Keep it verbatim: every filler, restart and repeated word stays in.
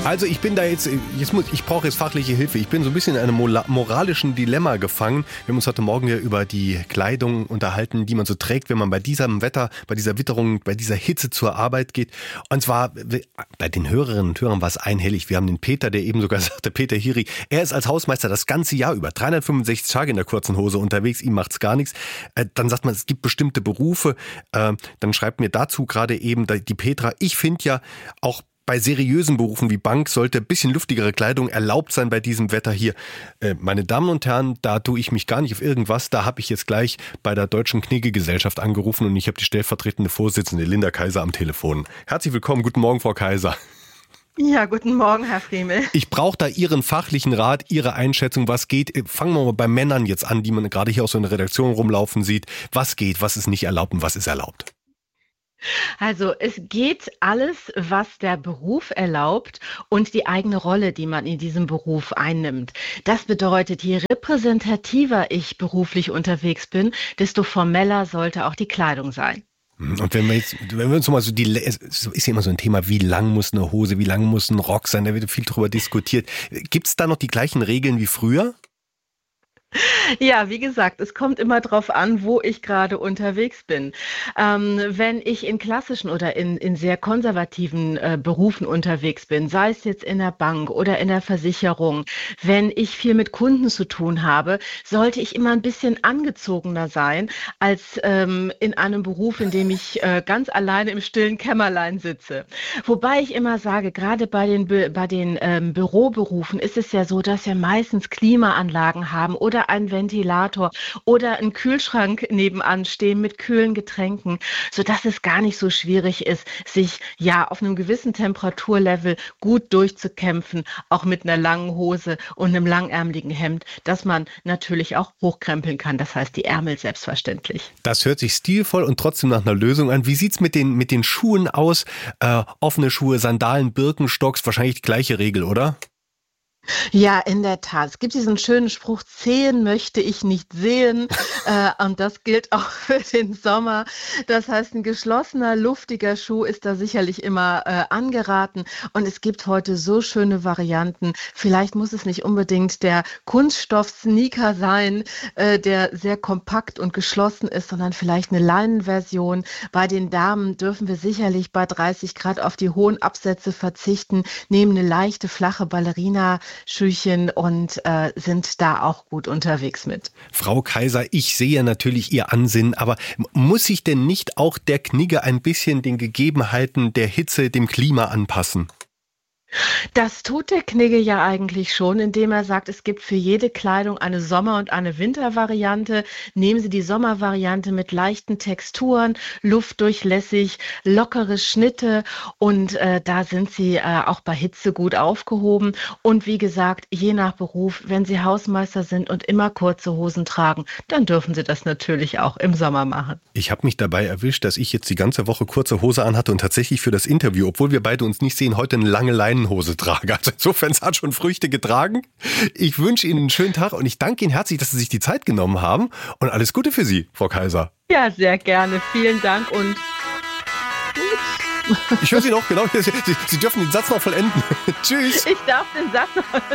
Also ich bin da jetzt, jetzt muss, ich brauche jetzt fachliche Hilfe. Ich bin so ein bisschen in einem moralischen Dilemma gefangen. Wir haben uns heute Morgen ja über die Kleidung unterhalten, die man so trägt, wenn man bei diesem Wetter, bei dieser Witterung, bei dieser Hitze zur Arbeit geht. Und zwar bei den Hörerinnen und Hörern war es einhellig. Wir haben den Peter, der eben sogar sagte, Peter Hiri, er ist als Hausmeister das ganze Jahr über dreihundertfünfundsechzig Tage in der kurzen Hose unterwegs, ihm macht's gar nichts. Dann sagt man, es gibt bestimmte Berufe. Dann schreibt mir dazu gerade eben die Petra, ich finde ja auch bei seriösen Berufen wie Bank sollte ein bisschen luftigere Kleidung erlaubt sein bei diesem Wetter hier. Äh, meine Damen und Herren, da tue ich mich gar nicht auf irgendwas. Da habe ich jetzt gleich bei der Deutschen Knigge-Gesellschaft angerufen und ich habe die stellvertretende Vorsitzende Linda Kaiser am Telefon. Herzlich willkommen, guten Morgen, Frau Kaiser. Ja, guten Morgen, Herr Friemel. Ich brauche da Ihren fachlichen Rat, Ihre Einschätzung, was geht. Fangen wir mal bei Männern jetzt an, die man gerade hier aus so einer Redaktion rumlaufen sieht. Was geht, was ist nicht erlaubt und was ist erlaubt? Also es geht alles, was der Beruf erlaubt und die eigene Rolle, die man in diesem Beruf einnimmt. Das bedeutet, je repräsentativer ich beruflich unterwegs bin, desto formeller sollte auch die Kleidung sein. Und wenn wir jetzt, wenn wir uns mal so die, es ist ja immer so ein Thema, wie lang muss eine Hose, wie lang muss ein Rock sein, da wird viel drüber diskutiert. Gibt es da noch die gleichen Regeln wie früher? Ja, wie gesagt, es kommt immer drauf an, wo ich gerade unterwegs bin. Ähm, wenn ich in klassischen oder in, in sehr konservativen äh, Berufen unterwegs bin, sei es jetzt in der Bank oder in der Versicherung, wenn ich viel mit Kunden zu tun habe, sollte ich immer ein bisschen angezogener sein als ähm, in einem Beruf, in dem ich äh, ganz alleine im stillen Kämmerlein sitze. Wobei ich immer sage, gerade bei den, Bü- bei den ähm, Büroberufen ist es ja so, dass wir meistens Klimaanlagen haben oder ein Ventilator oder ein Kühlschrank nebenan stehen mit kühlen Getränken, sodass es gar nicht so schwierig ist, sich ja auf einem gewissen Temperaturlevel gut durchzukämpfen, auch mit einer langen Hose und einem langärmeligen Hemd, dass man natürlich auch hochkrempeln kann, das heißt die Ärmel selbstverständlich. Das hört sich stilvoll und trotzdem nach einer Lösung an. Wie sieht's mit den, mit den Schuhen aus? Äh, offene Schuhe, Sandalen, Birkenstocks, wahrscheinlich die gleiche Regel, oder? Ja, in der Tat. Es gibt diesen schönen Spruch, Zehen möchte ich nicht sehen. äh, und das gilt auch für den Sommer. Das heißt, ein geschlossener, luftiger Schuh ist da sicherlich immer äh, angeraten. Und es gibt heute so schöne Varianten. Vielleicht muss es nicht unbedingt der Kunststoff-Sneaker sein, äh, der sehr kompakt und geschlossen ist, sondern vielleicht eine Leinenversion. Bei den Damen dürfen wir sicherlich bei dreißig Grad auf die hohen Absätze verzichten, nehmen eine leichte, flache Ballerina Schüchen und äh, sind da auch gut unterwegs mit. Frau Kaiser, ich sehe natürlich Ihr Ansinnen, aber muss sich denn nicht auch der Knigge ein bisschen den Gegebenheiten der Hitze, dem Klima anpassen? Das tut der Knigge ja eigentlich schon, indem er sagt, es gibt für jede Kleidung eine Sommer- und eine Wintervariante. Nehmen Sie die Sommervariante mit leichten Texturen, luftdurchlässig, lockere Schnitte und äh, da sind Sie äh, auch bei Hitze gut aufgehoben. Und wie gesagt, je nach Beruf, wenn Sie Hausmeister sind und immer kurze Hosen tragen, dann dürfen Sie das natürlich auch im Sommer machen. Ich habe mich dabei erwischt, dass ich jetzt die ganze Woche kurze Hose anhatte und tatsächlich für das Interview, obwohl wir beide uns nicht sehen, heute eine lange Leinenhose trage. Also insofern, es hat schon Früchte getragen. Ich wünsche Ihnen einen schönen Tag und ich danke Ihnen herzlich, dass Sie sich die Zeit genommen haben und alles Gute für Sie, Frau Kaiser. Ja, sehr gerne. Vielen Dank und ich höre Sie noch, genau. Sie, Sie dürfen den Satz noch vollenden. Tschüss. Ich darf den Satz noch